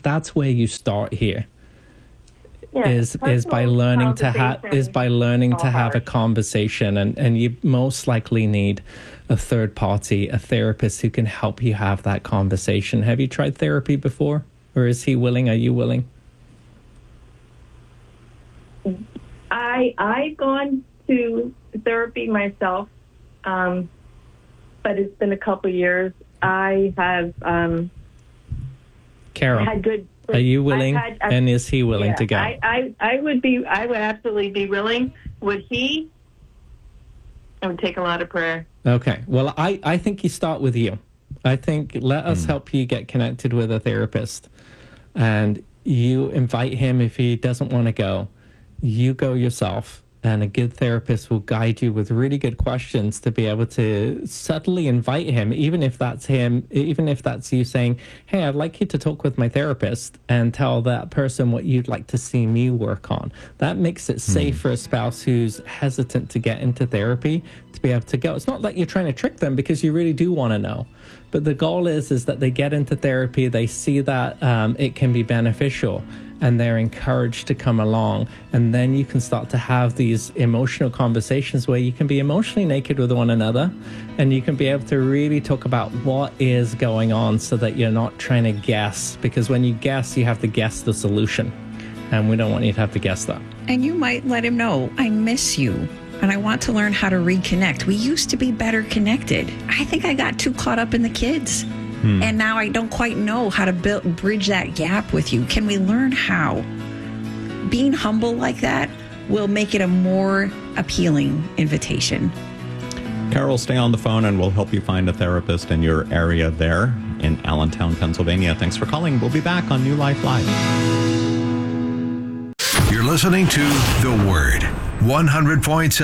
that's where you start here. Yeah, is by learning to have a conversation, and you most likely need a third party, a therapist who can help you have that conversation. Have you tried therapy before, or is he willing? Are you willing? I've gone to therapy myself, but it's been a couple of years. I have Carol, had good. Are you willing? And is he willing to go? I would absolutely be willing. Would he? It would take a lot of prayer. Okay. Well, I think you start with you. I think let us help you get connected with a therapist. And you invite him if he doesn't want to go. You go yourself. And a good therapist will guide you with really good questions to be able to subtly invite him, even if that's you saying, hey, I'd like you to talk with my therapist, and tell that person what you'd like to see me work on. That makes it safe for a spouse who's hesitant to get into therapy to be able to go. It's not like you're trying to trick them, because you really do want to know. But the goal is that they get into therapy, they see that it can be beneficial, and they're encouraged to come along. And then you can start to have these emotional conversations where you can be emotionally naked with one another, and you can be able to really talk about what is going on, so that you're not trying to guess, because when you guess, you have to guess the solution, and we don't want you to have to guess that. And you might let him know, I miss you, and I want to learn how to reconnect. We used to be better connected. I think I got too caught up in the kids. And now I don't quite know how to bridge that gap with you. Can we learn how? Being humble like that will make it a more appealing invitation. Carol, stay on the phone and we'll help you find a therapist in your area there in Allentown, Pennsylvania. Thanks for calling. We'll be back on New Life Live. You're listening to The Word. 100.7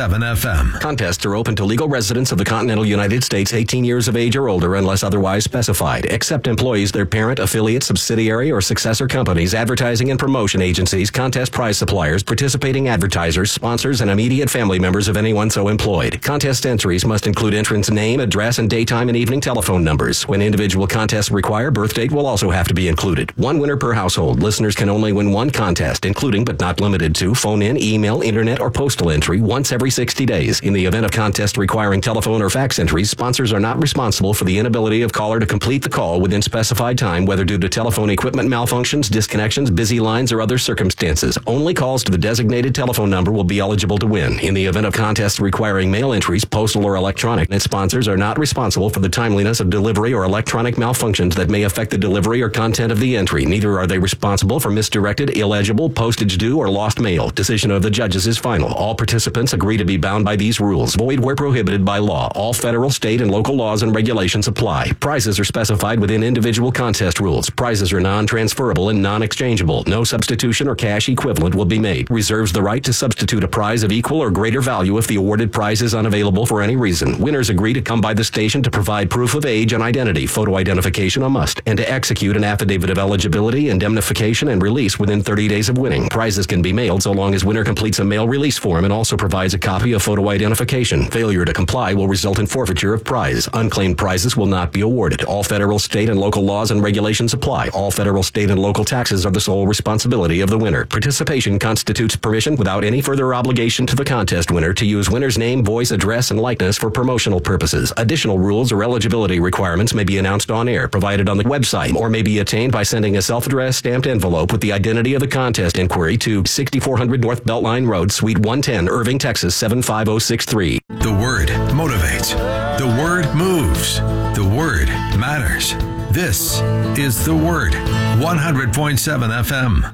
FM. Contests are open to legal residents of the continental United States 18 years of age or older unless otherwise specified, except employees, their parent, affiliate, subsidiary, or successor companies, advertising and promotion agencies, contest prize suppliers, participating advertisers, sponsors, and immediate family members of anyone so employed. Contest entries must include entrant's name, address, and daytime and evening telephone numbers. When individual contests require, birth date will also have to be included. One winner per household. Listeners can only win one contest, including but not limited to phone-in, email, internet, or postal entry once every 60 days. In the event of contest requiring telephone or fax entries, sponsors are not responsible for the inability of caller to complete the call within specified time, whether due to telephone equipment malfunctions, disconnections, busy lines, or other circumstances. Only calls to the designated telephone number will be eligible to win. In the event of contests requiring mail entries, postal or electronic, its sponsors are not responsible for the timeliness of delivery or electronic malfunctions that may affect the delivery or content of the entry. Neither are they responsible for misdirected, illegible, postage due, or lost mail. Decision of the judges is final. All participants agree to be bound by these rules. Void where prohibited by law. All federal, state, and local laws and regulations apply. Prizes are specified within individual contest rules. Prizes are non-transferable and non-exchangeable. No substitution or cash equivalent will be made. Reserves the right to substitute a prize of equal or greater value if the awarded prize is unavailable for any reason. Winners agree to come by the station to provide proof of age and identity, photo identification a must, and to execute an affidavit of eligibility, indemnification, and release within 30 days of winning. Prizes can be mailed so long as winner completes a mail release form and also provides a copy of photo identification. Failure to comply will result in forfeiture of prize. Unclaimed prizes will not be awarded. All federal, state, and local laws and regulations apply. All federal, state, and local taxes are the sole responsibility of the winner. Participation constitutes permission without any further obligation to the contest winner to use winner's name, voice, address, and likeness for promotional purposes. Additional rules or eligibility requirements may be announced on air, provided on the website, or may be attained by sending a self-addressed stamped envelope with the identity of the contest inquiry to 6400 North Beltline Road, Suite 110, Irving, Texas 75063. The Word motivates. The Word moves. The Word matters. This is The Word. 100.7 FM.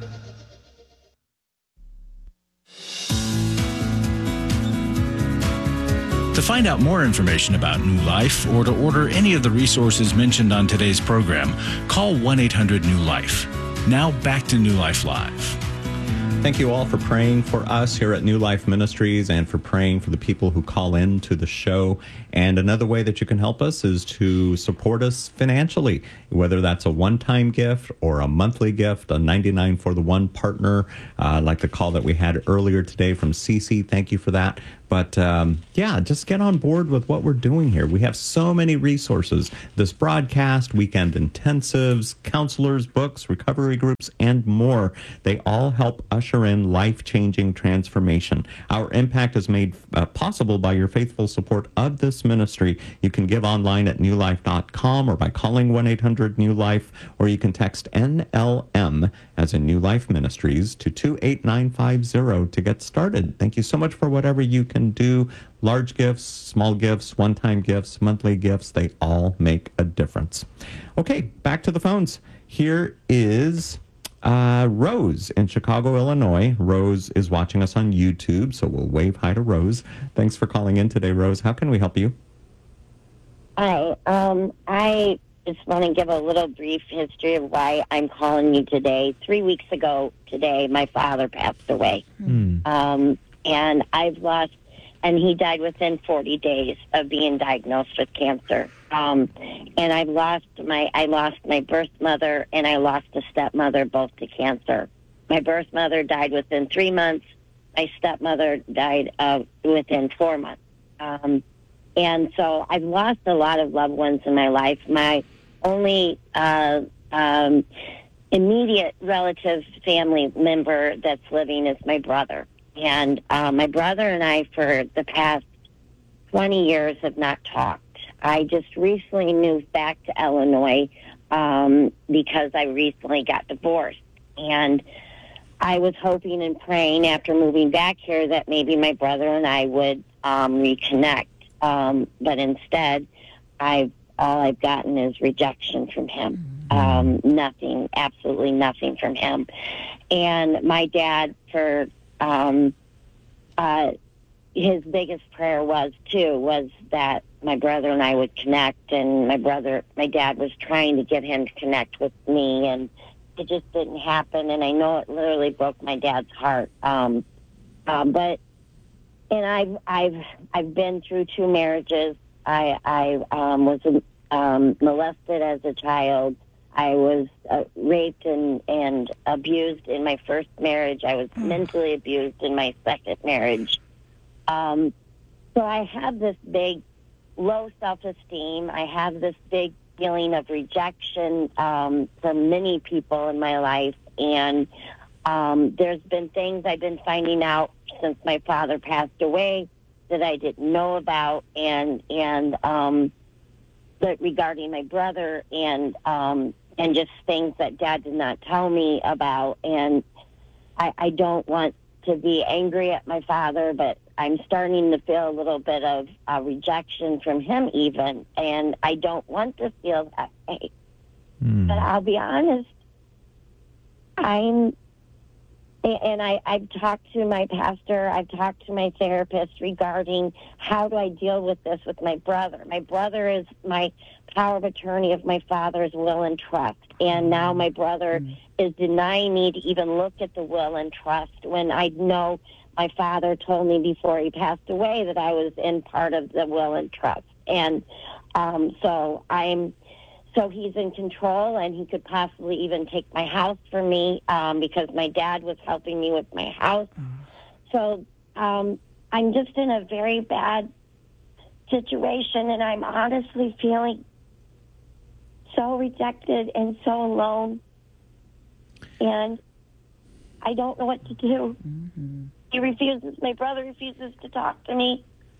To find out more information about New Life or to order any of the resources mentioned on today's program, call 1-800-NEW-LIFE. Now back to New Life Live. Thank you all for praying for us here at New Life Ministries and for praying for the people who call in to the show. And another way that you can help us is to support us financially, whether that's a one-time gift or a monthly gift, a 99 for the one partner, like the call that we had earlier today from Cece. Thank you for that. But yeah, just get on board with what we're doing here. We have so many resources. This broadcast, weekend intensives, counselors, books, recovery groups, and more. They all help usher in life-changing transformation. Our impact is made possible by your faithful support of this ministry. You can give online at newlife.com or by calling 1-800-NEW-LIFE, or you can text NLM, as in New Life Ministries, to 28950 to get started. Thank you so much for whatever you can do. Large gifts, small gifts, one-time gifts, monthly gifts, they all make a difference. Okay, back to the phones. Here is Rose in Chicago, Illinois. Rose is watching us on YouTube, so we'll wave hi to Rose. Thanks for calling in today, Rose. How can we help you? Hi. I just want to give a little brief history of why I'm calling you today. 3 weeks ago today, my father passed away. And I've lost, and he died within 40 days of being diagnosed with cancer. And I lost my birth mother and I lost a stepmother, both to cancer. My birth mother died within 3 months. My stepmother died within 4 months. And so I've lost a lot of loved ones in my life. My only immediate relative family member that's living is my brother. And my brother and I, for the past 20 years, have not talked. I just recently moved back to Illinois because I recently got divorced. And I was hoping and praying after moving back here that maybe my brother and I would reconnect. But instead, all I've gotten is rejection from him. Nothing, absolutely nothing from him. And my dad, for his biggest prayer was that my brother and I would connect, and my dad was trying to get him to connect with me, and it just didn't happen. And I know it literally broke my dad's heart. I've been through 2 marriages. I was molested as a child. I was raped and abused in my first marriage. I was mentally abused in my second marriage. So I have this big low self-esteem. I have this big feeling of rejection from many people in my life. And there's been things I've been finding out since my father passed away that I didn't know about, and but regarding my brother and just things that Dad did not tell me about. And I don't want to be angry at my father, but I'm starting to feel a little bit of rejection from him even, and I don't want to feel that way. But I'll be honest, I've talked to my pastor, I've talked to my therapist regarding how do I deal with this with my brother. My brother is my power of attorney of my father's will and trust, and now my brother is denying me to even look at the will and trust when I know my father told me before he passed away that I was in part of the will and trust. And so he's in control, and he could possibly even take my house from me because my dad was helping me with my house. So I'm just in a very bad situation, and I'm honestly feeling so rejected and so alone. And I don't know what to do. My brother refuses to talk to me.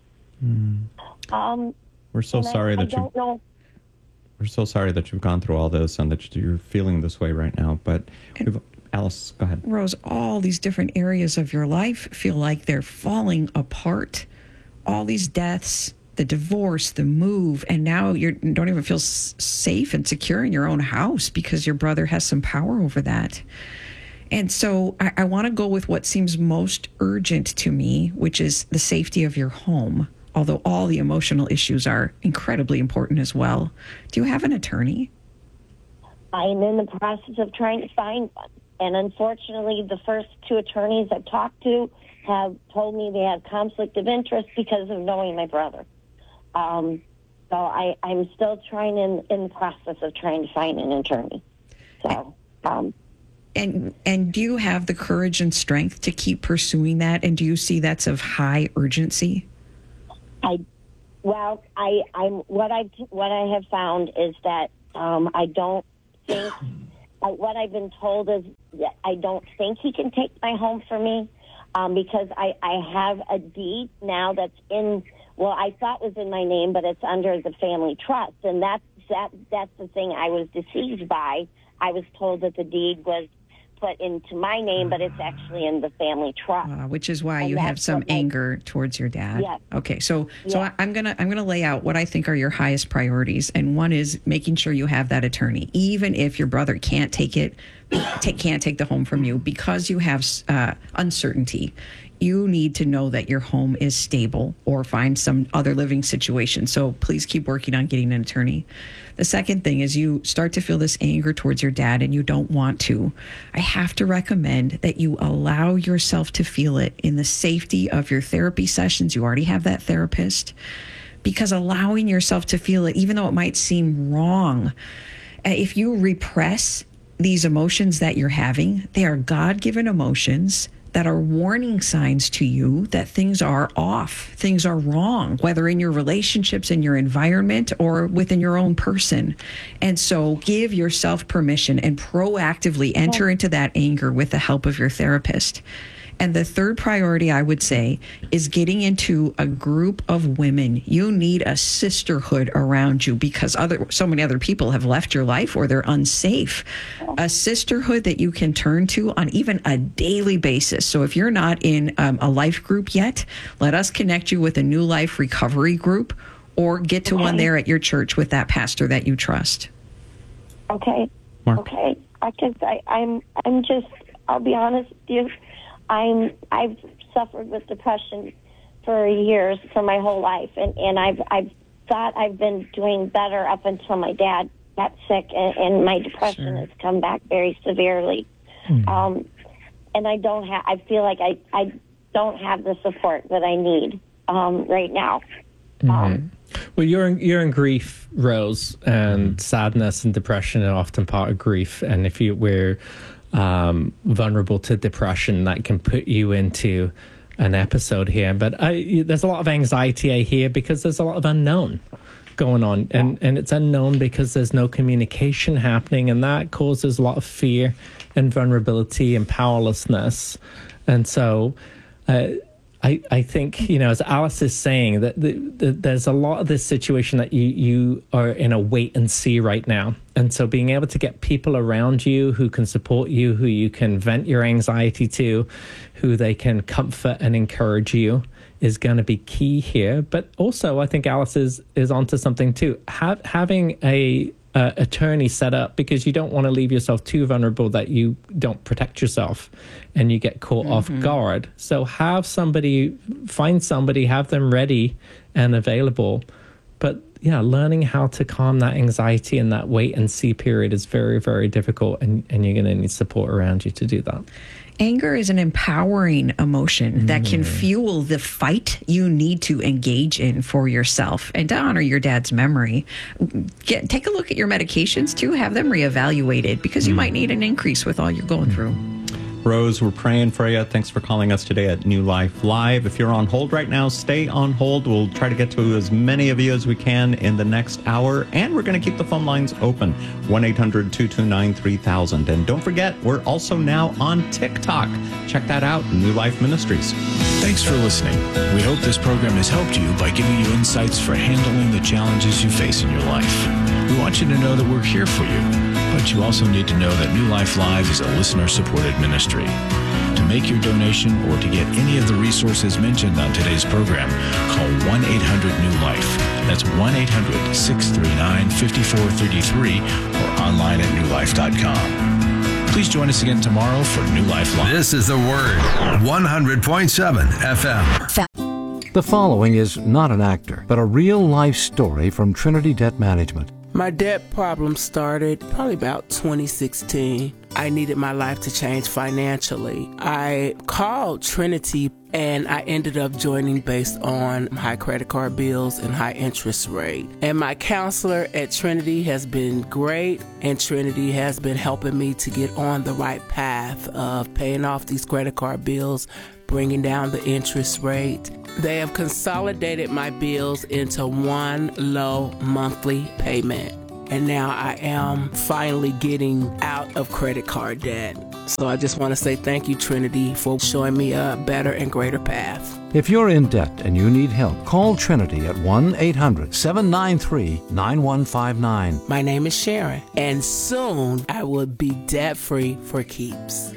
We're so sorry that you... We're so sorry that you've gone through all this and that you're feeling this way right now. But Alice, go ahead. Rose, all these different areas of your life feel like they're falling apart. All these deaths, the divorce, the move, and now you don't even feel safe and secure in your own house because your brother has some power over that. And so I want to go with what seems most urgent to me, which is the safety of your home, although all the emotional issues are incredibly important as well. Do you have an attorney? I'm in the process of trying to find one. And unfortunately, the first two attorneys I've talked to have told me they have conflict of interest because of knowing my brother. So I'm still trying in the process of trying to find an attorney. So, And do you have the courage and strength to keep pursuing that? And do you see that's of high urgency? What I have found is that I don't think what I've been told is that I don't think he can take my home from me because I have a deed now that's in. Well, I thought was in my name, but it's under the family trust, and that's the thing I was deceived by. I was told that the deed was put into my name, but it's actually in the family trust. Which is why you have some anger towards your dad. Yes. Okay, so I'm gonna lay out what I think are your highest priorities, and one is making sure you have that attorney, even if your brother can't take the home from you because you have uncertainty. You need to know that your home is stable or find some other living situation. So please keep working on getting an attorney. The second thing is you start to feel this anger towards your dad and you don't want to. I have to recommend that you allow yourself to feel it in the safety of your therapy sessions. You already have that therapist. Because allowing yourself to feel it, even though it might seem wrong, if you repress these emotions that you're having, they are God-given emotions that are warning signs to you that things are off, things are wrong, whether in your relationships, in your environment, or within your own person. And so give yourself permission and proactively enter into that anger with the help of your therapist. And the third priority, I would say, is getting into a group of women. You need a sisterhood around you because so many other people have left your life or they're unsafe. A sisterhood that you can turn to on even a daily basis. So if you're not in a life group yet, let us connect you with a New Life recovery group or get to one there at your church with that pastor that you trust. Okay. Mark. Okay. I'll be honest with you. I've suffered with depression for years, for my whole life, and I've thought I've been doing better up until my dad got sick, and my depression has come back very severely. And I feel like I don't have the support that I need right now. Well, you're in grief, Rose, and sadness and depression are often part of grief. And if we're vulnerable to depression, that can put you into an episode here. But there's a lot of anxiety here because there's a lot of unknown going on, and it's unknown because there's no communication happening, and that causes a lot of fear and vulnerability and powerlessness. And so I think, as Alice is saying, that there's a lot of this situation that you are in a wait and see right now. And so being able to get people around you who can support you, who you can vent your anxiety to, who they can comfort and encourage you is going to be key here. But also, I think Alice is onto something too. Having a attorney set up, because you don't want to leave yourself too vulnerable that you don't protect yourself and you get caught off guard. So find somebody, have them ready and available. But learning how to calm that anxiety and that wait and see period is very, very difficult, and you're going to need support around you to do that. Anger is an empowering emotion that can fuel the fight you need to engage in for yourself. And to honor your dad's memory, take a look at your medications too. Have them reevaluated because you might need an increase with all you're going through. Rose, we're praying for you. Thanks for calling us today at New Life Live. If you're on hold right now, stay on hold. We'll try to get to as many of you as we can in the next hour. And we're going to keep the phone lines open, 1-800-229-3000. And don't forget, we're also now on TikTok. Check that out, New Life Ministries. Thanks for listening. We hope this program has helped you by giving you insights for handling the challenges you face in your life. We want you to know that we're here for you, but you also need to know that New Life Live is a listener-supported ministry. To make your donation or to get any of the resources mentioned on today's program, call 1-800-NEW-LIFE. That's 1-800-639-5433 or online at newlife.com. Please join us again tomorrow for New Life Live. This is The Word, 100.7 FM. The following is not an actor, but a real-life story from Trinity Debt Management. My debt problem started probably about 2016. I needed my life to change financially. I called Trinity and I ended up joining based on high credit card bills and high interest rate. And my counselor at Trinity has been great, and Trinity has been helping me to get on the right path of paying off these credit card bills, bringing down the interest rate. They have consolidated my bills into one low monthly payment. And now I am finally getting out of credit card debt. So I just want to say thank you, Trinity, for showing me a better and greater path. If you're in debt and you need help, call Trinity at 1-800-793-9159. My name is Sharon, and soon I will be debt-free for keeps.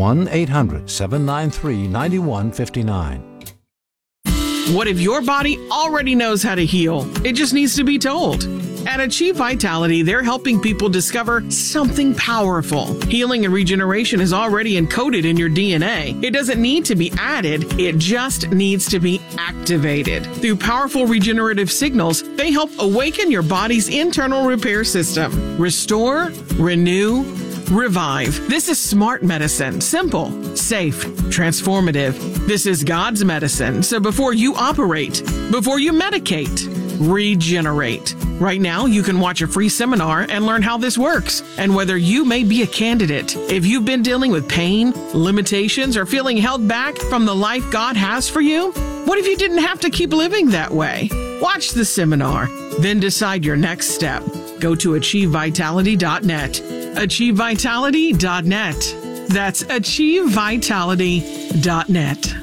1-800-793-9159. What if your body already knows how to heal? It just needs to be told. At Achieve Vitality, they're helping people discover something powerful. Healing and regeneration is already encoded in your DNA. It doesn't need to be added, it just needs to be activated. Through powerful regenerative signals, they help awaken your body's internal repair system. Restore, renew, revive. This is smart medicine. Simple, safe, transformative. This is God's medicine. So before you operate, before you medicate, regenerate. Right now, you can watch a free seminar and learn how this works and whether you may be a candidate. If you've been dealing with pain, limitations, or feeling held back from the life God has for you, what if you didn't have to keep living that way? Watch the seminar, then decide your next step. Go to achievevitality.net. achievevitality.net. That's achievevitality.net.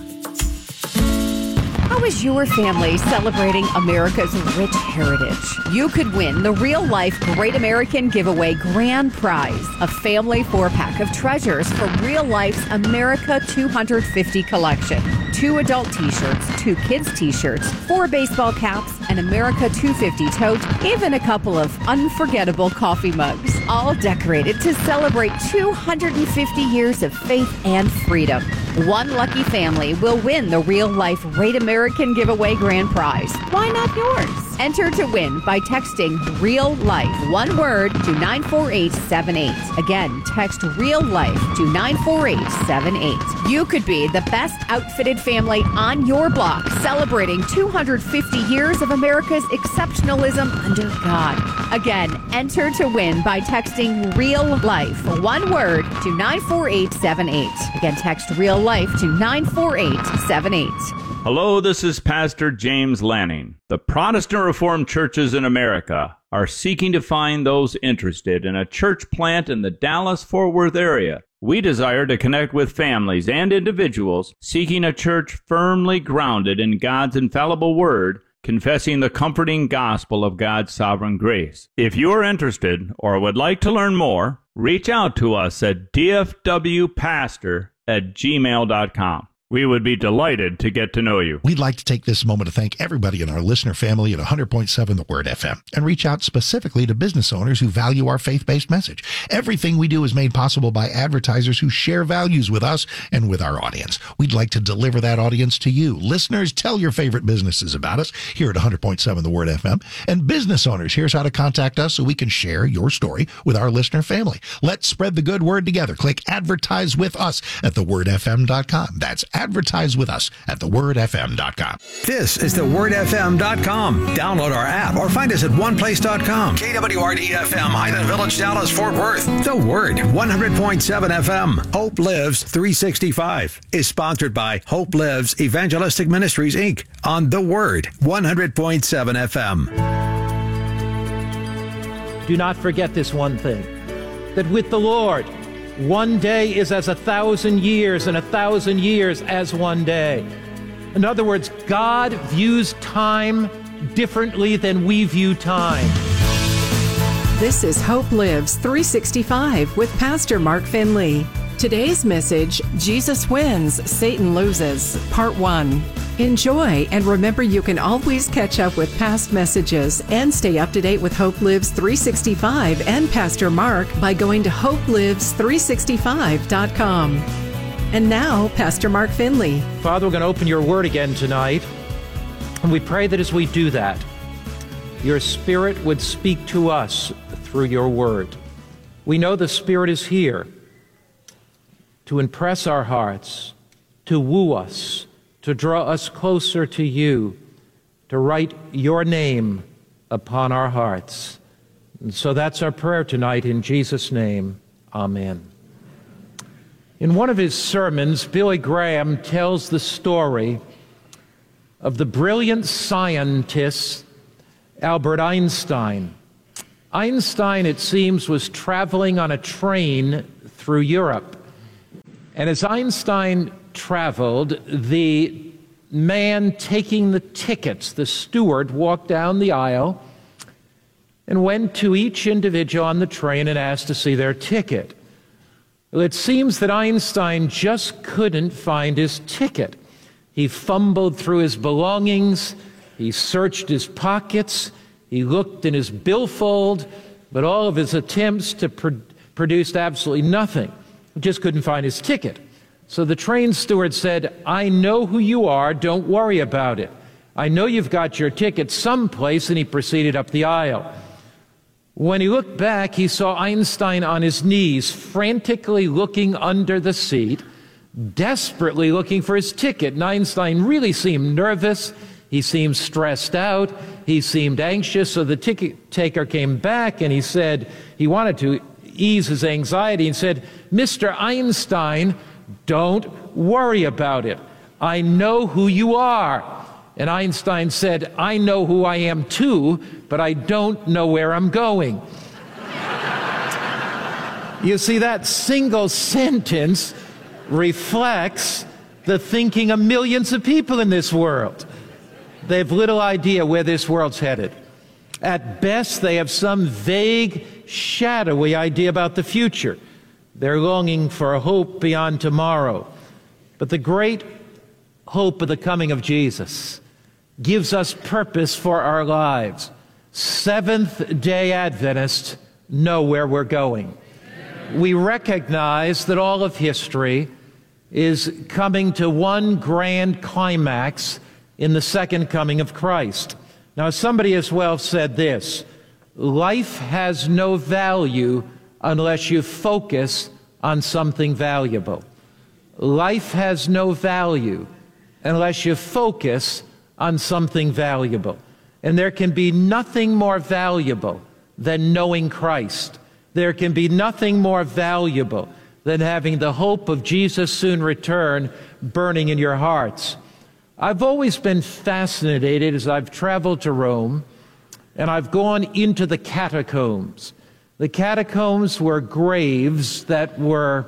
How is your family celebrating America's rich heritage? You could win the Real Life Great American Giveaway Grand Prize, a family 4-pack of treasures from Real Life's America 250 collection. 2 adult t-shirts, 2 kids t-shirts, 4 baseball caps, an America 250 tote, even a couple of unforgettable coffee mugs, all decorated to celebrate 250 years of faith and freedom. One lucky family will win the Real Life Great American Giveaway Grand Prize. Why not yours? Enter to win by texting Real Life, one word, to 94878. Again, text Real Life to 94878. You could be the best outfitted family on your block, celebrating 250 years of America's exceptionalism under God. Again, enter to win by texting Real Life, one word, to 94878. Again, text Real Life to 94878. Hello, this is Pastor James Lanning. The Protestant Reformed churches in America are seeking to find those interested in a church plant in the Dallas-Fort Worth area. We desire to connect with families and individuals seeking a church firmly grounded in God's infallible word, confessing the comforting gospel of God's sovereign grace. If you are interested or would like to learn more, reach out to us at dfwpastor@gmail.com. We would be delighted to get to know you. We'd like to take this moment to thank everybody in our listener family at 100.7 The Word FM and reach out specifically to business owners who value our faith-based message. Everything we do is made possible by advertisers who share values with us and with our audience. We'd like to deliver that audience to you. Listeners, tell your favorite businesses about us here at 100.7 The Word FM. And business owners, here's how to contact us so we can share your story with our listener family. Let's spread the good word together. Click Advertise with Us at thewordfm.com. That's Advertise with us at thewordfm.com. This is thewordfm.com. Download our app or find us at oneplace.com. KWRD-FM, Highland Village, Dallas, Fort Worth. The Word, 100.7 FM. Hope Lives 365 is sponsored by Hope Lives Evangelistic Ministries, Inc. on The Word, 100.7 FM. Do not forget this one thing, that with the Lord, one day is as 1,000 years, and 1,000 years as one day. In other words, God views time differently than we view time. This is Hope Lives 365 with Pastor Mark Finley. Today's message, Jesus Wins, Satan Loses, Part 1. Enjoy, and remember you can always catch up with past messages and stay up to date with Hope Lives 365 and Pastor Mark by going to hopelives365.com. And now, Pastor Mark Finley. Father, we're going to open your word again tonight, and we pray that as we do that, your Spirit would speak to us through your word. We know the Spirit is here. to impress our hearts, to woo us, to draw us closer to you, to write your name upon our hearts. And so that's our prayer tonight in Jesus' name. Amen. In one of his sermons, Billy Graham tells the story of the brilliant scientist Albert Einstein. Einstein, it seems, was traveling on a train through Europe. And as Einstein traveled, the man taking the tickets, the steward, walked down the aisle and went to each individual on the train and asked to see their ticket. Well, it seems that Einstein just couldn't find his ticket. He fumbled through his belongings, he searched his pockets, he looked in his billfold, but all of his attempts to produced absolutely nothing. He just couldn't find his ticket. So the train steward said, "I know who you are, don't worry about it. I know you've got your ticket someplace," and he proceeded up the aisle. When he looked back, he saw Einstein on his knees, frantically looking under the seat, desperately looking for his ticket. And Einstein really seemed nervous. He seemed stressed out. He seemed anxious. So the ticket taker came back and he said, he wanted to ease his anxiety and said, "Mr. Einstein, don't worry about it. I know who you are." And Einstein said, "I know who I am too, but I don't know where I'm going." You see, that single sentence reflects the thinking of millions of people in this world. They have little idea where this world's headed. At best, they have some vague, shadowy idea about the future. They're longing for a hope beyond tomorrow. But the great hope of the coming of Jesus gives us purpose for our lives. Seventh-day Adventists know where we're going. We recognize that all of history is coming to one grand climax in the second coming of Christ. Now, somebody as well said this: life has no value unless you focus on something valuable. Life has no value unless you focus on something valuable. And there can be nothing more valuable than knowing Christ. There can be nothing more valuable than having the hope of Jesus' soon return burning in your hearts. I've always been fascinated as I've traveled to Rome and I've gone into the catacombs. The catacombs were graves that were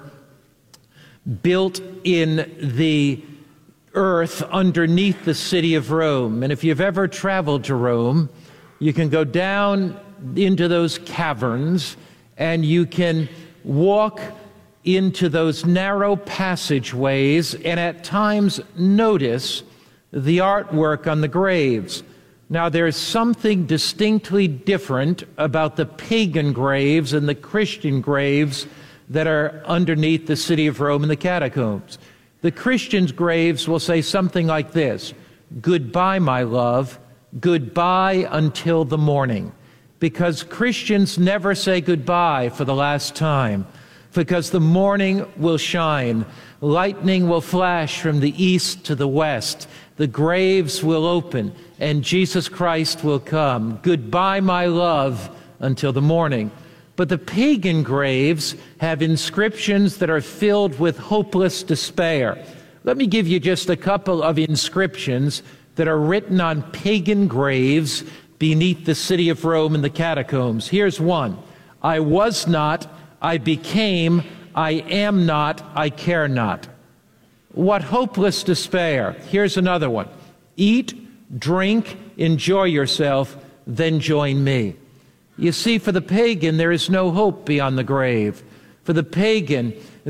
built in the earth underneath the city of Rome. And if you've ever traveled to Rome, you can go down into those caverns and you can walk into those narrow passageways and at times notice the artwork on the graves. Now, there's something distinctly different about the pagan graves and the Christian graves that are underneath the city of Rome in the catacombs. The Christians' graves will say something like this: "Goodbye, my love, goodbye until the morning." Because Christians never say goodbye for the last time, because the morning will shine, lightning will flash from the east to the west, the graves will open, and Jesus Christ will come. Goodbye, my love, until the morning. But the pagan graves have inscriptions that are filled with hopeless despair. Let me give you just a couple of inscriptions that are written on pagan graves beneath the city of Rome in the catacombs. Here's one: "I was not, I became, I am not, I care not." What hopeless despair. Here's another one: "Eat, drink, enjoy yourself, then join me." You see, for the pagan, there is no hope beyond the grave. For the pagan,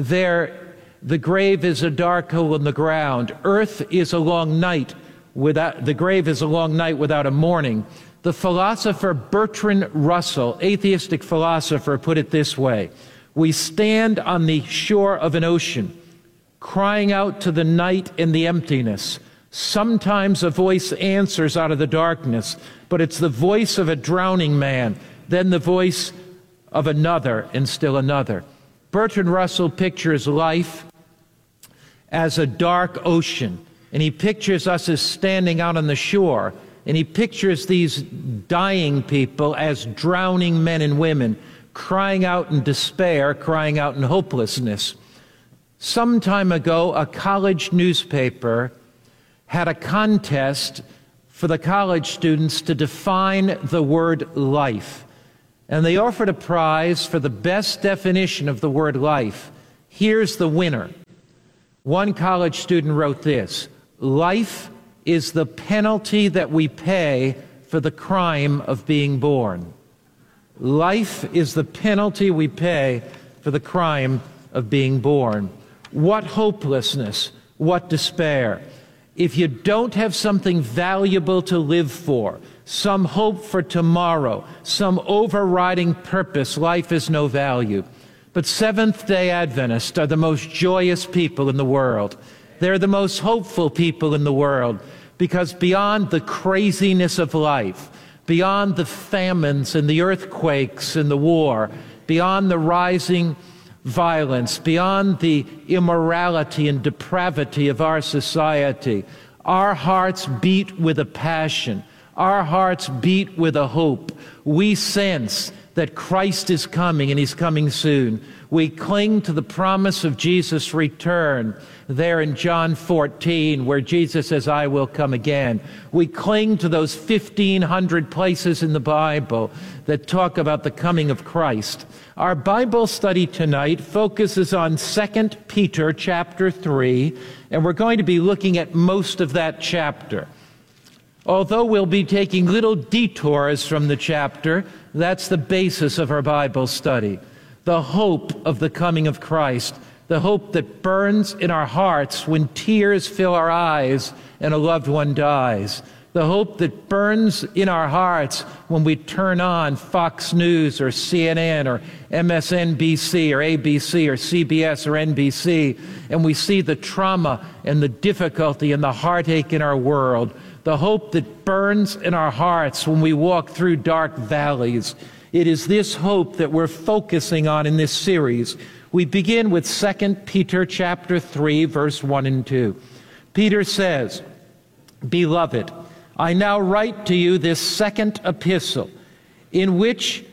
the grave is a dark hole in the ground. Earth is a long night without, the grave is a long night without a morning. The philosopher Bertrand Russell, atheistic philosopher, put it this way: "We stand on the shore of an ocean, crying out to the night and the emptiness. Sometimes a voice answers out of the darkness, but it's the voice of a drowning man, then the voice of another, and still another." Bertrand Russell pictures life as a dark ocean, and he pictures us as standing out on the shore, and he pictures these dying people as drowning men and women, crying out in despair, crying out in hopelessness. Some time ago, a college newspaper had a contest for the college students to define the word life. And they offered a prize for the best definition of the word life. Here's the winner. One college student wrote this: life is the penalty that we pay for the crime of being born. Life is the penalty we pay for the crime of being born. What hopelessness, what despair. If you don't have something valuable to live for, some hope for tomorrow, some overriding purpose, life is no value. But Seventh-day Adventists are the most joyous people in the world. They're the most hopeful people in the world, because beyond the craziness of life, beyond the famines and the earthquakes and the war, beyond the rising violence, beyond the immorality and depravity of our society, our hearts beat with a passion. Our hearts beat with a hope. We sense that Christ is coming, and he's coming soon. We cling to the promise of Jesus' return there in John 14, where Jesus says, I will come again. We cling to those 1,500 places in the Bible that talk about the coming of Christ. Our Bible study tonight focuses on 2 Peter chapter 3, and we're going to be looking at most of that chapter. Although we'll be taking little detours from the chapter, that's the basis of our Bible study. The hope of the coming of Christ, the hope that burns in our hearts when tears fill our eyes and a loved one dies. The hope that burns in our hearts when we turn on Fox News or CNN or MSNBC or ABC or CBS or NBC, and we see the trauma and the difficulty and the heartache in our world. The hope that burns in our hearts when we walk through dark valleys. It is this hope that we're focusing on in this series. We begin with 2 Peter chapter 3, verse 1 and 2. Peter says, Beloved, I now write to you this second epistle, in which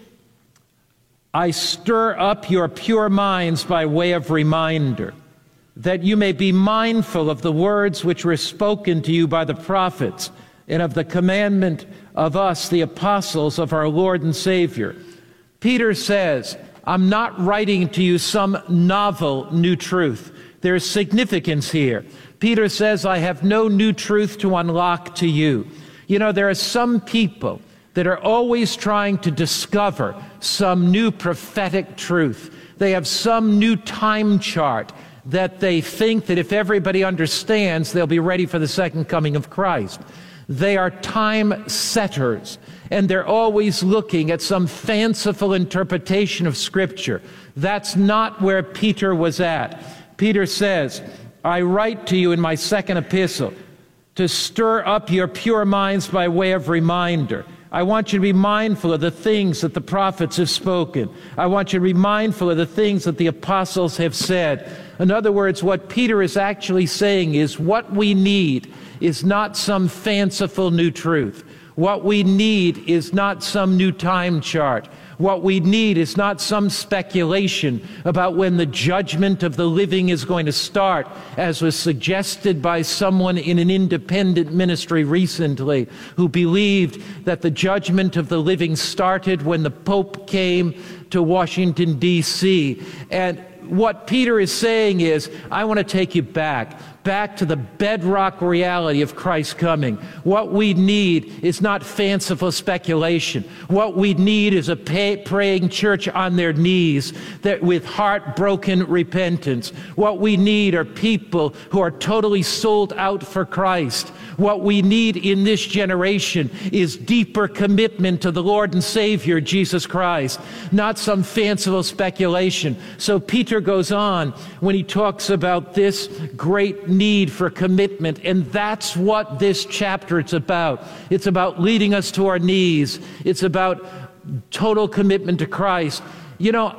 I stir up your pure minds by way of reminder, that you may be mindful of the words which were spoken to you by the prophets, and of the commandment of us, the apostles of our Lord and Savior. Peter says, I'm not writing to you some novel new truth. There's significance here. Peter says, I have no new truth to unlock to you. You know, there are some people that are always trying to discover some new prophetic truth. They have some new time chart that they think that if everybody understands, they'll be ready for the second coming of Christ. They are time setters, and they're always looking at some fanciful interpretation of Scripture. That's not where Peter was at. Peter says, I write to you in my second epistle to stir up your pure minds by way of reminder. I want you to be mindful of the things that the prophets have spoken. I want you to be mindful of the things that the apostles have said. In other words, what Peter is actually saying is what we need is not some fanciful new truth. What we need is not some new time chart. What we need is not some speculation about when the judgment of the living is going to start, as was suggested by someone in an independent ministry recently who believed that the judgment of the living started when the Pope came to Washington, D.C. And what Peter is saying is, I want to take you back to the bedrock reality of Christ's coming. What we need is not fanciful speculation. What we need is a praying church on their knees that with heartbroken repentance. What we need are people who are totally sold out for Christ. What we need in this generation is deeper commitment to the Lord and Savior, Jesus Christ, not some fanciful speculation. So Peter goes on when he talks about this great need for commitment, and that's what this chapter is about. It's about leading us to our knees. It's about total commitment to Christ. You know,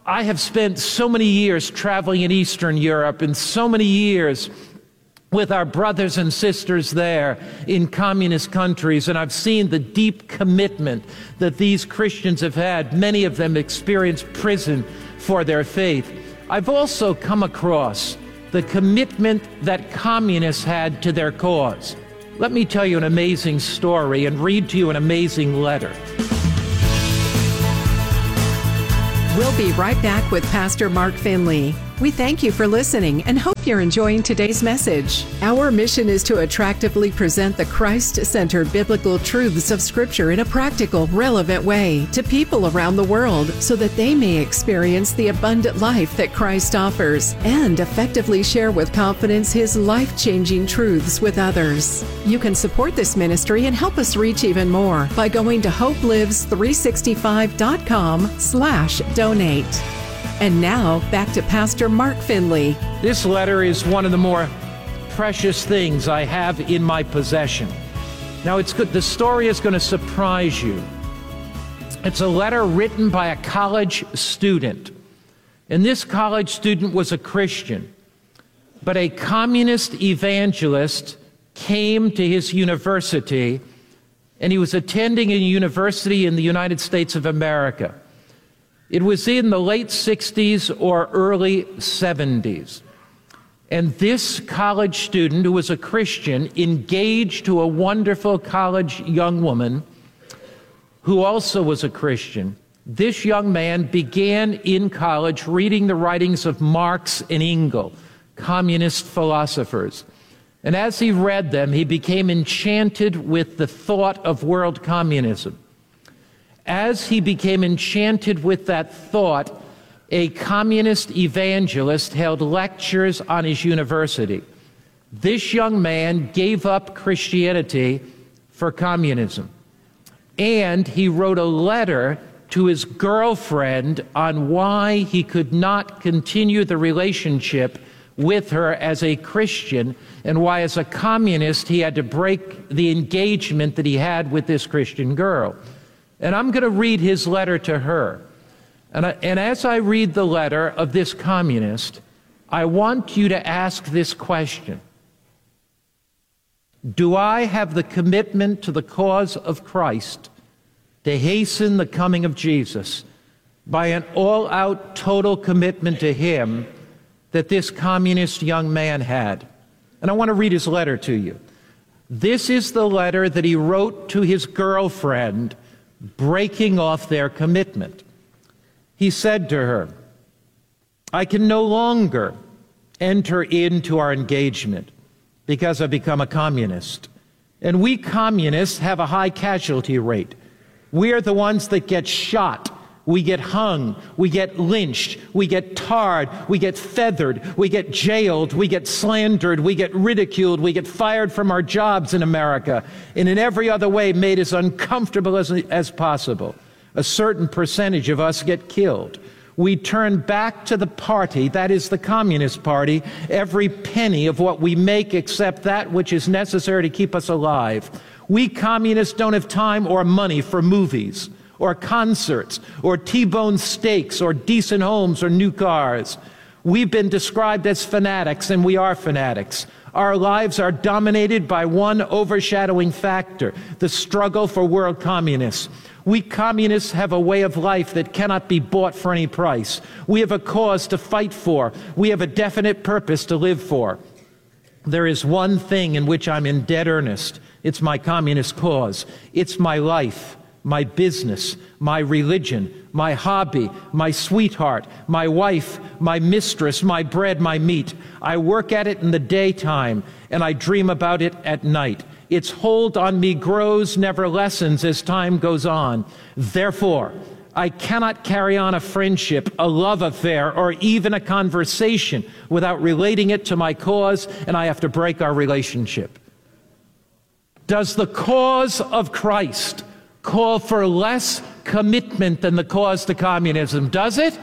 I have spent so many years traveling in Eastern Europe and so many years with our brothers and sisters there in communist countries, and I've seen the deep commitment that these Christians have had. Many of them experienced prison for their faith. I've also come across the commitment that communists had to their cause. Let me tell you an amazing story and read to you an amazing letter. We'll be right back with Pastor Mark Finley. We thank you for listening and hope you're enjoying today's message. Our mission is to attractively present the Christ-centered biblical truths of Scripture in a practical, relevant way to people around the world so that they may experience the abundant life that Christ offers and effectively share with confidence His life-changing truths with others. You can support this ministry and help us reach even more by going to hopelives365.com/donate. And now, back to Pastor Mark Finley. This letter is one of the more precious things I have in my possession. Now, it's good. The story is going to surprise you. It's a letter written by a college student. And this college student was a Christian. But a communist evangelist came to his university, and he was attending a university in the United States of America. It was in the late 60s or early 70s. And this college student, who was a Christian, engaged to a wonderful college young woman who also was a Christian. This young man began in college reading the writings of Marx and Engels, communist philosophers. And as he read them, he became enchanted with the thought of world communism. As he became enchanted with that thought, a communist evangelist held lectures on his university. This young man gave up Christianity for communism. And he wrote a letter to his girlfriend on why he could not continue the relationship with her as a Christian, and why as a communist he had to break the engagement that he had with this Christian girl. And I'm going to read his letter to her. And as I read the letter of this communist, I want you to ask this question. Do I have the commitment to the cause of Christ to hasten the coming of Jesus by an all-out total commitment to Him that this communist young man had? And I want to read his letter to you. This is the letter that he wrote to his girlfriend, breaking off their commitment. He said to her, I can no longer enter into our engagement because I've become a communist. And we communists have a high casualty rate. We are the ones that get shot. We get hung, we get lynched, we get tarred, we get feathered, we get jailed, we get slandered, we get ridiculed, we get fired from our jobs in America, and in every other way made as uncomfortable as possible. A certain percentage of us get killed. We turn back to the party, that is the Communist Party, every penny of what we make except that which is necessary to keep us alive. We communists don't have time or money for movies, or concerts, or T-bone steaks, or decent homes, or new cars. We've been described as fanatics, and we are fanatics. Our lives are dominated by one overshadowing factor, the struggle for world communists. We communists have a way of life that cannot be bought for any price. We have a cause to fight for. We have a definite purpose to live for. There is one thing in which I'm in dead earnest. It's my communist cause. It's my life, my business, my religion, my hobby, my sweetheart, my wife, my mistress, my bread, my meat. I work at it in the daytime, and I dream about it at night. Its hold on me grows, never lessens as time goes on. Therefore, I cannot carry on a friendship, a love affair, or even a conversation without relating it to my cause, and I have to break our relationship. Does the cause of Christ call for less commitment than the cause to communism? Does it?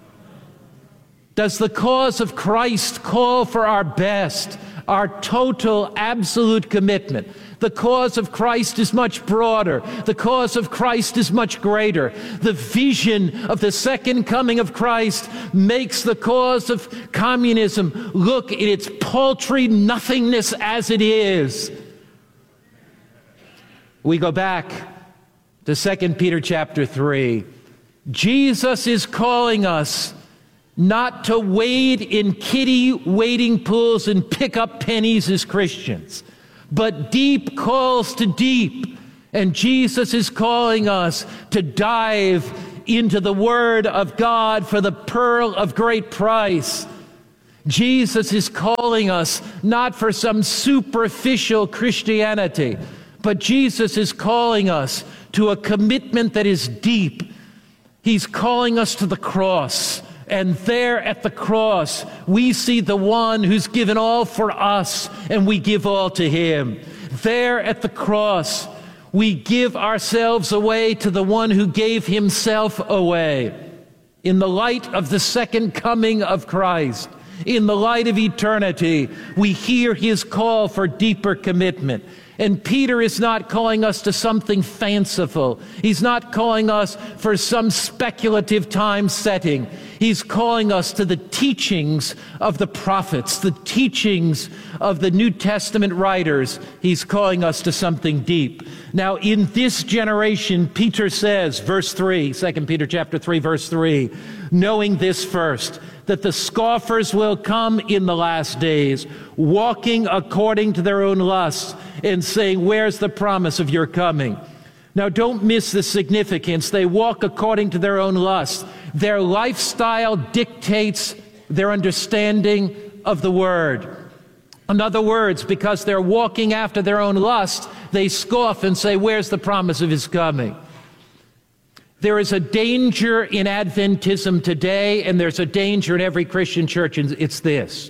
Does the cause of Christ call for our best, our total, absolute commitment? The cause of Christ is much broader. The cause of Christ is much greater. The vision of the second coming of Christ makes the cause of communism look at its paltry nothingness as it is. We go back to 2 Peter chapter 3. Jesus is calling us not to wade in kiddie wading pools and pick up pennies as Christians, but deep calls to deep. And Jesus is calling us to dive into the Word of God for the pearl of great price. Jesus is calling us not for some superficial Christianity, but Jesus is calling us to a commitment that is deep. He's calling us to the cross. And there at the cross, we see the one who's given all for us, and we give all to him. There at the cross, we give ourselves away to the one who gave himself away. In the light of the second coming of Christ, in the light of eternity, we hear his call for deeper commitment. And Peter is not calling us to something fanciful. He's not calling us for some speculative time setting. He's calling us to the teachings of the prophets, the teachings of the New Testament writers. He's calling us to something deep. Now, in this generation, Peter says, verse 3, 2 Peter chapter 3, verse 3, knowing this first, that the scoffers will come in the last days, walking according to their own lusts, and saying, where's the promise of your coming? Now, don't miss the significance. They walk according to their own lusts. Their lifestyle dictates their understanding of the Word. In other words, because they're walking after their own lust, they scoff and say, where's the promise of his coming? There is a danger in Adventism today, and there's a danger in every Christian church, and it's this.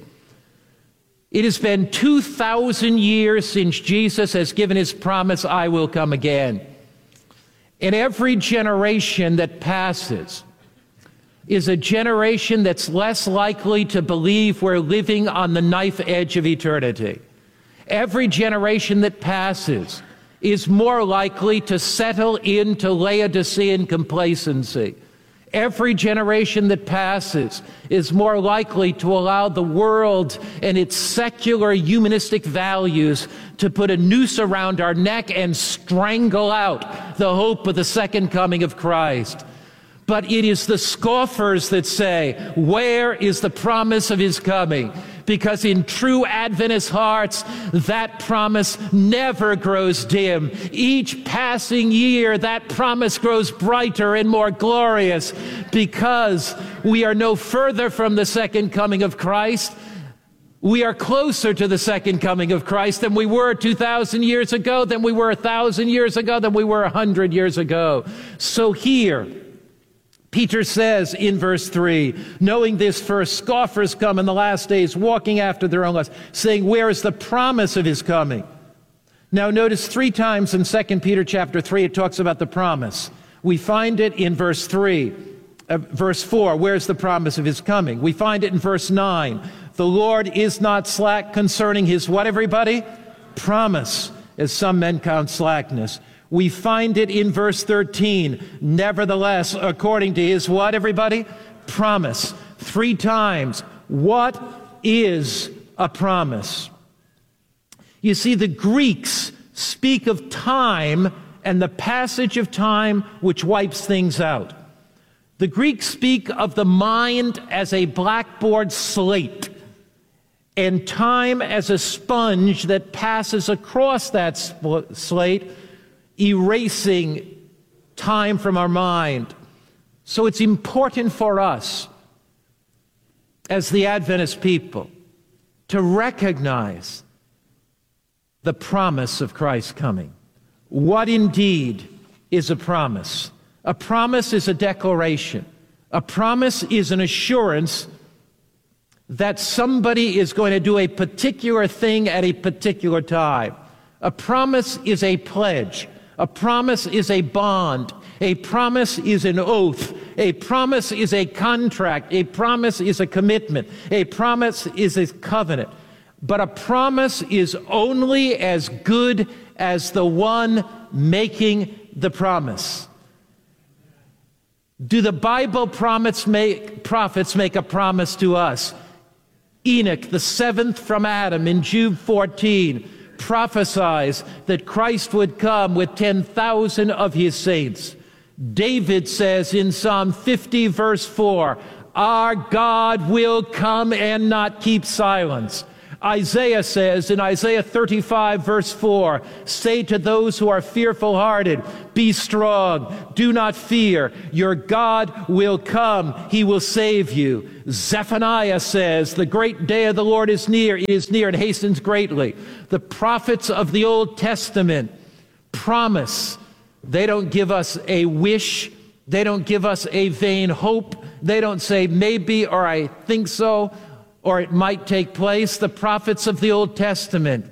It has been 2,000 years since Jesus has given his promise, I will come again. And every generation that passes is a generation that's less likely to believe we're living on the knife edge of eternity. Every generation that passes is more likely to settle into Laodicean complacency. Every generation that passes is more likely to allow the world and its secular humanistic values to put a noose around our neck and strangle out the hope of the second coming of Christ. But it is the scoffers that say, where is the promise of his coming? Because in true Adventist hearts, that promise never grows dim. Each passing year, that promise grows brighter and more glorious, because we are no further from the second coming of Christ. We are closer to the second coming of Christ than we were 2,000 years ago, than we were 1,000 years ago, than we were 100 years ago. So here, Peter says in verse 3, knowing this first, scoffers come in the last days, walking after their own lusts, saying, where is the promise of his coming? Now notice 3 times in 2 Peter chapter 3, it talks about the promise. We find it in verse 3, verse 4, where's the promise of his coming? We find it in verse 9, the Lord is not slack concerning his what, everybody? Promise, as some men count slackness. We find it in verse 13, nevertheless, according to his what, everybody? Promise. 3 times. What is a promise? You see, the Greeks speak of time and the passage of time which wipes things out. The Greeks speak of the mind as a blackboard slate and time as a sponge that passes across that slate, erasing time from our mind. So it's important for us as the Adventist people to recognize the promise of Christ's coming. What indeed is a promise? A promise is a declaration. A promise is an assurance that somebody is going to do a particular thing at a particular time. A promise is a pledge. A promise is a bond. A promise is an oath. A promise is a contract. A promise is a commitment. A promise is a covenant. But a promise is only as good as the one making the promise. Do the Bible prophets make a promise to us? Enoch, the seventh from Adam, in Jude 14, prophesies that Christ would come with 10,000 of his saints. David says in Psalm 50, verse 4, our God will come and not keep silence. Isaiah says in Isaiah 35, verse 4, say to those who are fearful-hearted, be strong, do not fear. Your God will come. He will save you. Zephaniah says, the great day of the Lord is near. It is near and hastens greatly. The prophets of the Old Testament promise. They don't give us a wish. They don't give us a vain hope. They don't say maybe or I think so or it might take place. The prophets of the Old Testament,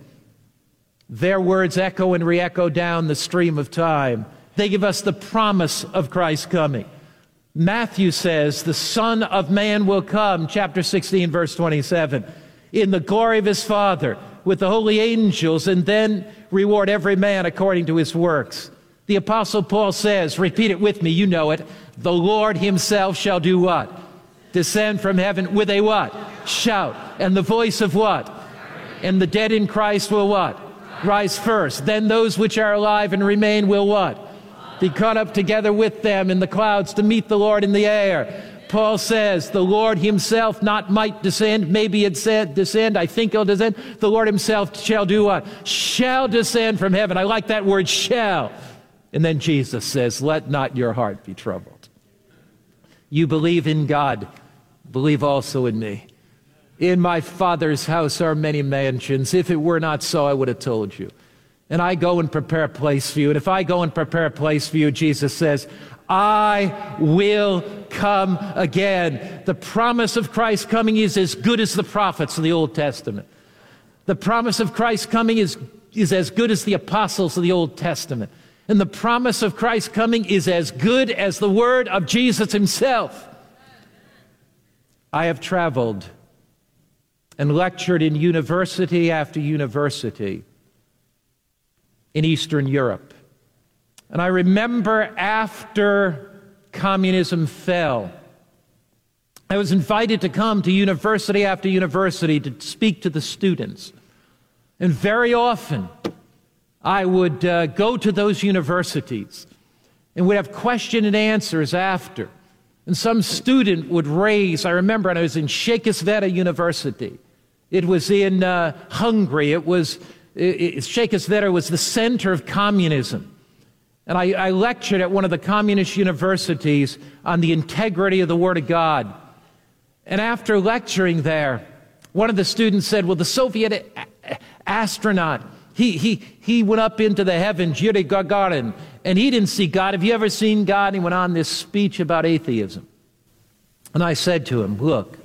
their words echo and re-echo down the stream of time. They give us the promise of Christ's coming. Matthew says the Son of Man will come, chapter 16, verse 27, in the glory of his Father with the holy angels, and then reward every man according to his works. The Apostle Paul says, repeat it with me, you know it, the Lord himself shall do what? Descend from heaven with a what? Shout. And the voice of what? And the dead in Christ will what? Rise first. Then those which are alive and remain will what? Be caught up together with them in the clouds to meet the Lord in the air. Paul says, the Lord himself not might descend, maybe it said descend, I think he'll descend. The Lord himself shall do what? Shall descend from heaven. I like that word, shall. And then Jesus says, let not your heart be troubled. You believe in God, believe also in me. In my Father's house are many mansions. If it were not so, I would have told you. And I go and prepare a place for you. And if I go and prepare a place for you, Jesus says, I will come again. The promise of Christ's coming is as good as the prophets of the Old Testament. The promise of Christ's coming is as good as the apostles of the Old Testament. And the promise of Christ's coming is as good as the word of Jesus himself. I have traveled and lectured in university after university in Eastern Europe. And I remember after communism fell, I was invited to come to university after university to speak to the students. And very often, I would go to those universities and we'd have question and answers after. And some student would raise, I remember, and I was in Székesfehérvár University. It was in Hungary. Székesfehérvár was the center of communism. And I lectured at one of the communist universities on the integrity of the Word of God. And after lecturing there, one of the students said, well, the Soviet astronaut, he went up into the heavens, Yuri Gagarin, and he didn't see God. Have you ever seen God? And he went on this speech about atheism. And I said to him, look,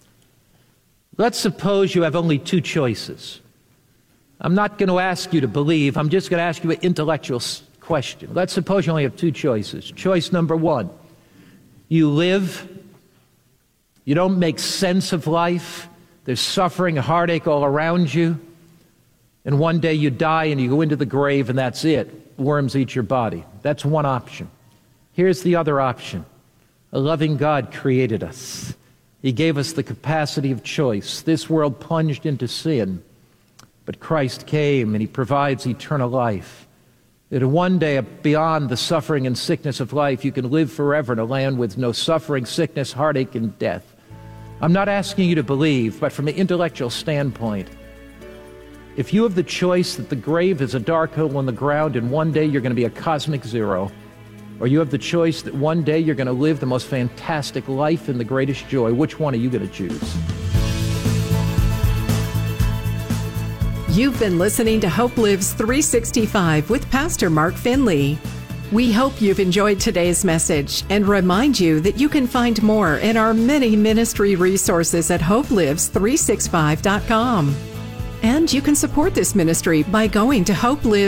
let's suppose you have only two choices. I'm not going to ask you to believe. I'm just going to ask you an intellectual question. Let's suppose you only have two choices. Choice number one, you live, you don't make sense of life, there's suffering and heartache all around you, and one day you die and you go into the grave and that's it. Worms eat your body. That's one option. Here's the other option. A loving God created us. He gave us the capacity of choice. This world plunged into sin, but Christ came and he provides eternal life. That one day, beyond the suffering and sickness of life, you can live forever in a land with no suffering, sickness, heartache, and death. I'm not asking you to believe, but from an intellectual standpoint, if you have the choice that the grave is a dark hole in the ground and one day you're going to be a cosmic zero, or you have the choice that one day you're going to live the most fantastic life and the greatest joy, which one are you going to choose? You've been listening to Hope Lives 365 with Pastor Mark Finley. We hope you've enjoyed today's message and remind you that you can find more in our many ministry resources at hopelives365.com. And you can support this ministry by going to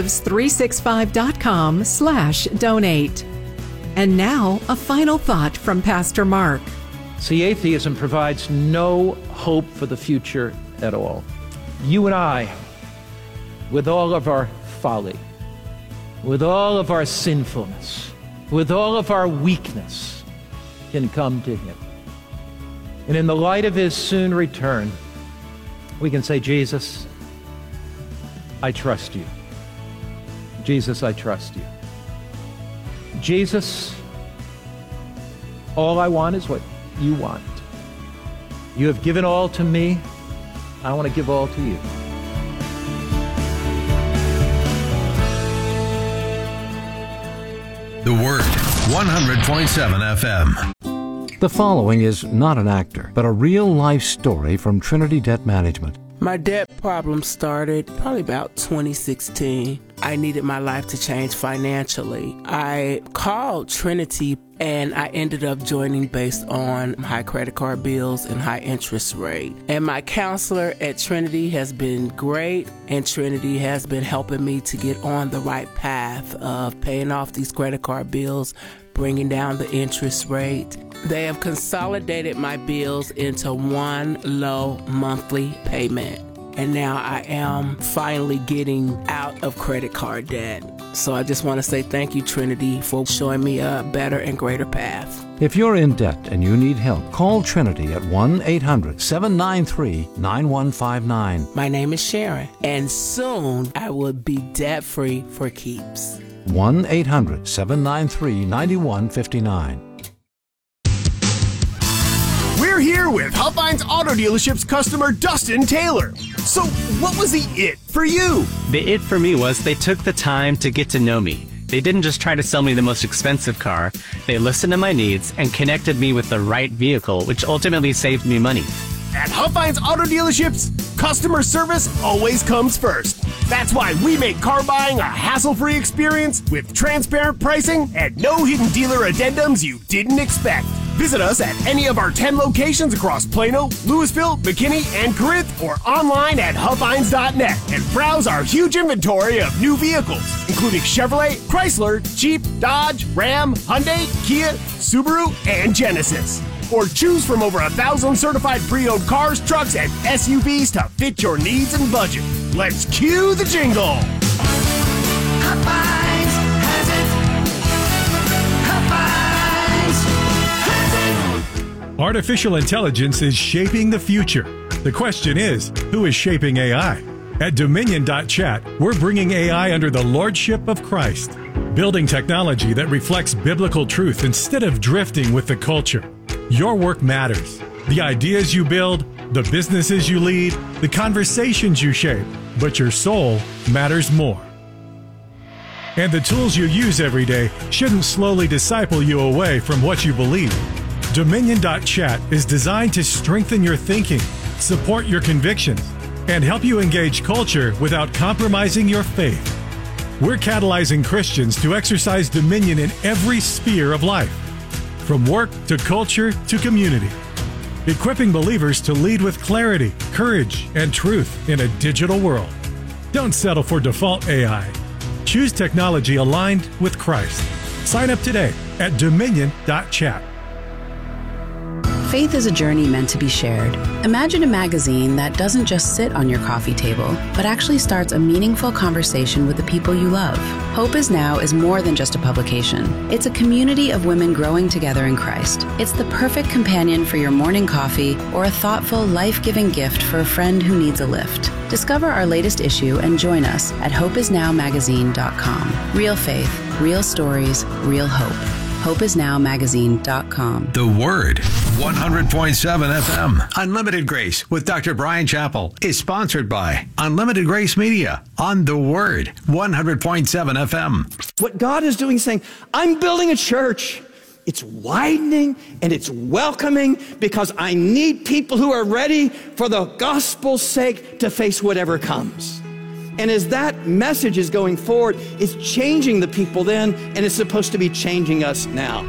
hopelives365.com/donate. And now, a final thought from Pastor Mark. See, atheism provides no hope for the future at all. You and I, with all of our folly, with all of our sinfulness, with all of our weakness, can come to him. And in the light of his soon return, we can say, Jesus, I trust you. Jesus, I trust you. Jesus, all I want is what you want. You have given all to me. I want to give all to you. The Word, 100.7 FM. The following is not an actor, but a real-life story from Trinity Debt Management. My debt problem started probably about 2016. I needed my life to change financially. I called Trinity and I ended up joining based on high credit card bills and high interest rate. And my counselor at Trinity has been great, and Trinity has been helping me to get on the right path of paying off these credit card bills, bringing down the interest rate. They have consolidated my bills into one low monthly payment. And now I am finally getting out of credit card debt. So I just want to say thank you, Trinity, for showing me a better and greater path. If you're in debt and you need help, call Trinity at 1-800-793-9159. My name is Sharon, and soon I will be debt-free for keeps. 1-800-793-9159. We're here with Huffines Auto Dealership's customer Dustin Taylor. So what was the it for you? The it for me was they took the time to get to know me. They didn't just try to sell me the most expensive car. They listened to my needs and connected me with the right vehicle, which ultimately saved me money. At Huffines Auto Dealerships, customer service always comes first. That's why we make car buying a hassle-free experience with transparent pricing and no hidden dealer addendums you didn't expect. Visit us at any of our 10 locations across Plano, Louisville, McKinney, and Corinth, or online at Huffines.net and browse our huge inventory of new vehicles, including Chevrolet, Chrysler, Jeep, Dodge, Ram, Hyundai, Kia, Subaru, and Genesis. Or choose from over 1,000 certified pre-owned cars, trucks, and SUVs to fit your needs and budget. Let's cue the jingle. Huffines has it. Huffines has it. Artificial intelligence is shaping the future. The question is, who is shaping AI? At Dominion.chat, we're bringing AI under the lordship of Christ, building technology that reflects biblical truth instead of drifting with the culture. Your work matters. The ideas you build, the businesses you lead, the conversations you shape, but your soul matters more. And the tools you use every day shouldn't slowly disciple you away from what you believe. Dominion.chat is designed to strengthen your thinking, support your convictions, and help you engage culture without compromising your faith. We're catalyzing Christians to exercise dominion in every sphere of life, from work to culture to community, equipping believers to lead with clarity, courage, and truth in a digital world. Don't settle for default AI. Choose technology aligned with Christ. Sign up today at Dominion.chat. Faith is a journey meant to be shared. Imagine a magazine that doesn't just sit on your coffee table, but actually starts a meaningful conversation with the people you love. Hope Is Now is more than just a publication. It's a community of women growing together in Christ. It's the perfect companion for your morning coffee or a thoughtful, life-giving gift for a friend who needs a lift. Discover our latest issue and join us at hopeisnowmagazine.com. Real faith, real stories, real hope. hopeisnowmagazine.com. The Word, 100.7 FM. Unlimited Grace with Dr. Brian Chappell is sponsored by Unlimited Grace Media on The Word, 100.7 FM. What God is doing is saying, I'm building a church. It's widening and it's welcoming because I need people who are ready for the gospel's sake to face whatever comes. And as that message is going forward, it's changing the people then, and it's supposed to be changing us now.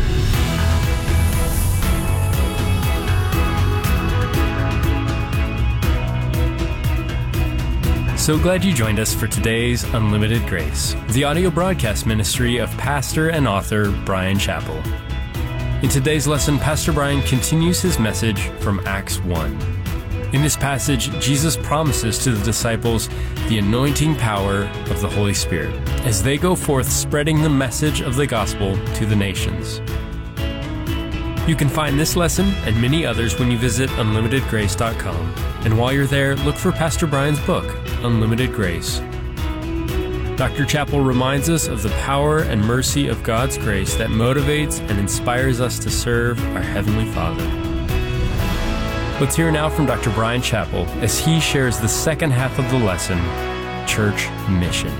So glad you joined us for today's Unlimited Grace, the audio broadcast ministry of pastor and author Brian Chappell. In today's lesson, Pastor Brian continues his message from Acts 1. In this passage, Jesus promises to the disciples the anointing power of the Holy Spirit as they go forth spreading the message of the gospel to the nations. You can find this lesson and many others when you visit unlimitedgrace.com. And while you're there, look for Pastor Brian's book, Unlimited Grace. Dr. Chappell reminds us of the power and mercy of God's grace that motivates and inspires us to serve our Heavenly Father. Let's hear now from Dr. Brian Chappell as he shares the second half of the lesson, Church Mission.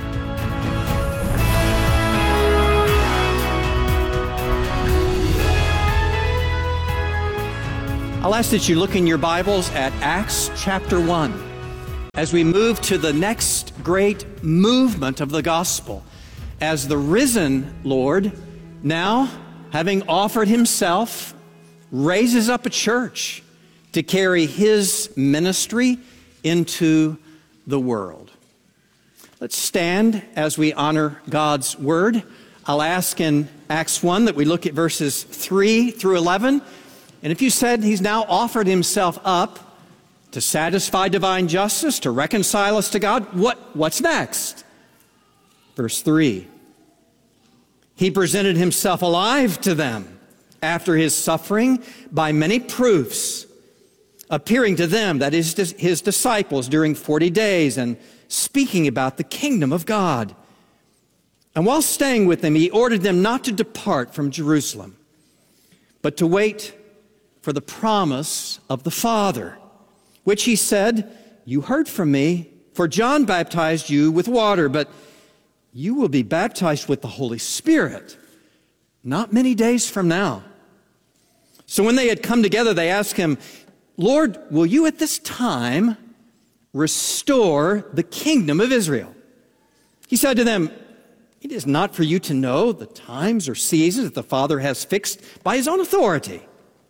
I'll ask that you look in your Bibles at Acts chapter 1 as we move to the next great movement of the gospel, as the risen Lord, now having offered himself, raises up a church to carry his ministry into the world. Let's stand as we honor God's word. I'll ask in Acts 1 that we look at verses 3 through 11. And if you said he's now offered himself up to satisfy divine justice, to reconcile us to God, what's next? Verse 3. He presented himself alive to them after his suffering by many proofs, appearing to them, that is his disciples, during 40 days and speaking about the kingdom of God. And while staying with them, he ordered them not to depart from Jerusalem, but to wait for the promise of the Father, which he said, "You heard from me, for John baptized you with water, but you will be baptized with the Holy Spirit not many days from now." So when they had come together, they asked him, "Lord, will you at this time restore the kingdom of Israel?" He said to them, "It is not for you to know the times or seasons that the Father has fixed by his own authority.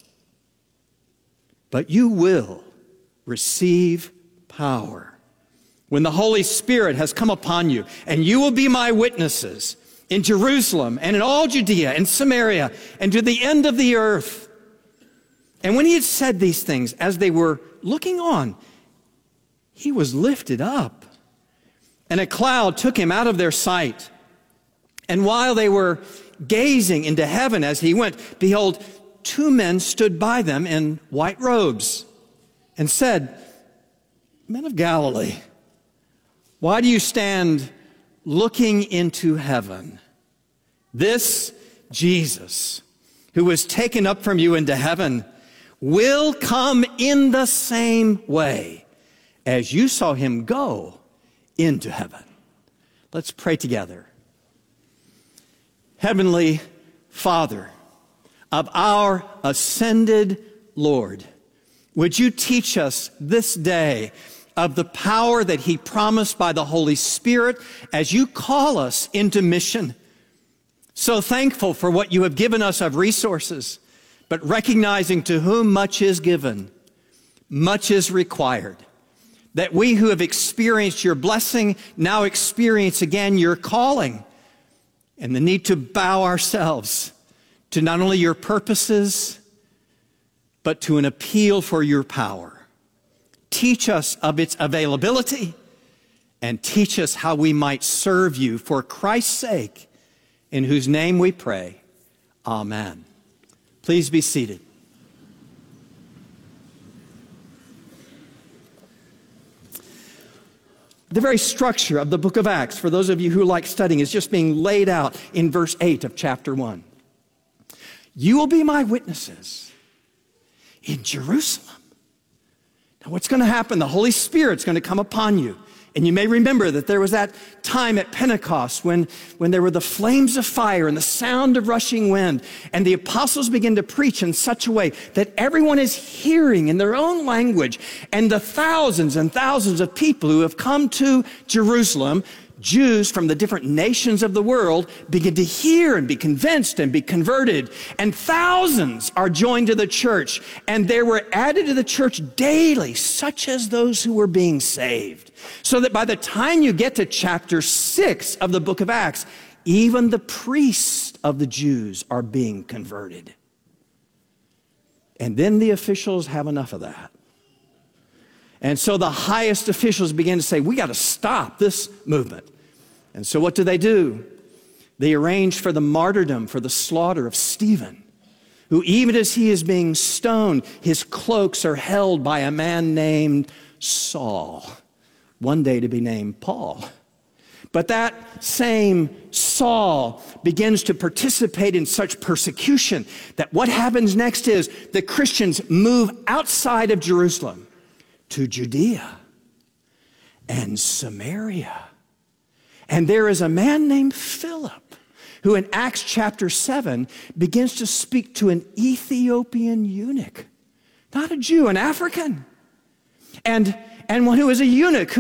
But you will receive power when the Holy Spirit has come upon you, and you will be my witnesses in Jerusalem and in all Judea and Samaria and to the end of the earth." And when he had said these things, as they were looking on, he was lifted up, and a cloud took him out of their sight. And while they were gazing into heaven as he went, behold, 2 men stood by them in white robes and said, "Men of Galilee, why do you stand looking into heaven? This Jesus, who was taken up from you into heaven, will come in the same way as you saw him go into heaven." Let's pray together. Heavenly Father of our ascended Lord, would you teach us this day of the power that he promised by the Holy Spirit as you call us into mission? So thankful for what you have given us of resources, but recognizing to whom much is given, much is required. That we who have experienced your blessing now experience again your calling and the need to bow ourselves to not only your purposes, but to an appeal for your power. Teach us of its availability and teach us how we might serve you for Christ's sake, in whose name we pray. Amen. Please be seated. The very structure of the book of Acts, for those of you who like studying, is just being laid out in verse 8 of chapter 1. You will be my witnesses in Jerusalem. Now what's going to happen? The Holy Spirit's going to come upon you. And you may remember that there was that time at Pentecost when there were the flames of fire and the sound of rushing wind, and the apostles began to preach in such a way that everyone is hearing in their own language. And the thousands and thousands of people who have come to Jerusalem, Jews from the different nations of the world, begin to hear and be convinced and be converted. And thousands are joined to the church. And there were added to the church daily, such as those who were being saved. So that by the time you get to chapter 6 of the book of Acts, even the priests of the Jews are being converted. And then the officials have enough of that. And so the highest officials began to say, we got to stop this movement. And so what do? They arrange for the martyrdom, for the slaughter of Stephen, who even as he is being stoned, his cloaks are held by a man named Saul, one day to be named Paul. But that same Saul begins to participate in such persecution that what happens next is the Christians move outside of Jerusalem to Judea and Samaria. And there is a man named Philip who in Acts chapter 7 begins to speak to an Ethiopian eunuch, not a Jew, an African, and one who is a eunuch